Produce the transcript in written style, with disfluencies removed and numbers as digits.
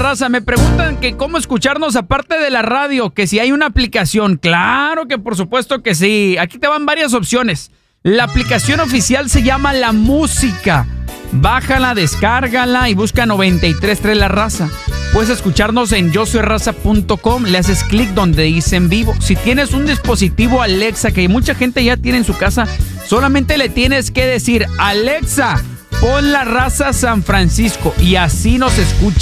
raza, me preguntan que cómo escucharnos aparte de la radio, que si hay una aplicación. Claro que por supuesto que sí. Aquí te van varias opciones. La aplicación oficial se llama La Música. Bájala, descárgala y busca 93.3 La Raza. Puedes escucharnos en yosoyraza.com, le haces clic donde dice en vivo. Si tienes un dispositivo Alexa, que mucha gente ya tiene en su casa, solamente le tienes que decir: Alexa, pon La Raza San Francisco, y así nos escucha.